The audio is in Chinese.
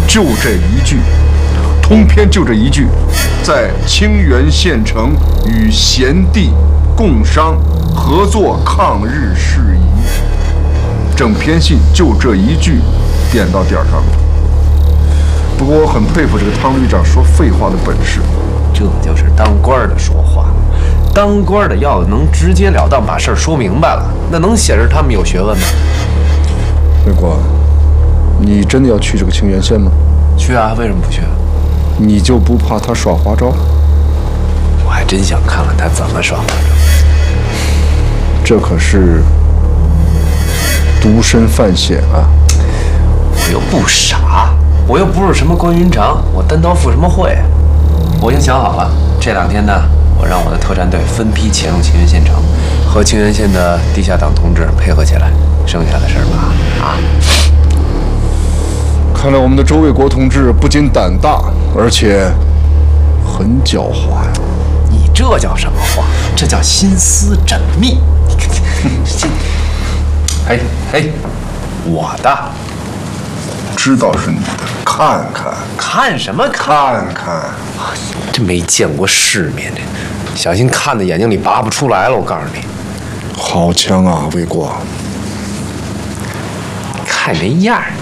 就这一句，通篇就这一句，在清源县城与贤弟共商合作抗日事宜。整篇信就这一句点到点上了。不过我很佩服这个汤旅长说废话的本事。 这就是当官的说话。当官的要能直截了当把事儿说明白了，那能显示他们有学问吗？ 魏国，你真的要去这个清源县吗？ 去啊，为什么不去？ 你就不怕他耍花招？ 我还真想看看他怎么耍花招。 这可是独身犯险啊！ 我又不傻，我又不是什么关云长，我单刀赴什么会？我已经想好了，这2天呢，我让我的特战队分批潜入清源县城，和清源县的地下党同志配合起来，剩下的事儿吧， 看来我们的周卫国同志不仅胆大，而且很狡猾呀。 你这叫什么话？这叫心思缜密。嘿，我的， 知道是你的，看看。 看什么看？ 看看。 这没见过世面，这小心看的眼睛里拔不出来了。我告诉你， 好枪啊，卫国！ 看这样儿。